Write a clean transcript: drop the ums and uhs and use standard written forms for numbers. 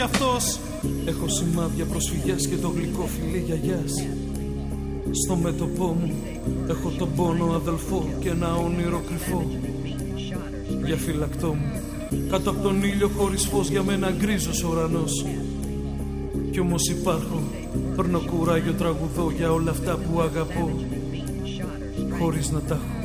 αυτός. Έχω σημάδια προσφυγιάς και το γλυκό φιλί γιαγιάς. Στο μέτωπό μου έχω τον πόνο αδελφό και ένα όνειρο κρυφό. Για φυλακτό μου κάτω από τον ήλιο χωρίς φως, για μένα γκρίζος ουρανός. Κι όμως υπάρχω, παίρνω κουράγιο, τραγουδώ για όλα αυτά που αγαπώ, χωρίς να τα έχω.